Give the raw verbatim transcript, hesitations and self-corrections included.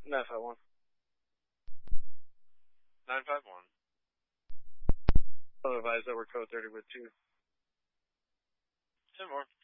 nine five one. nine five one. I'll advise that we're code thirty with two. ten more.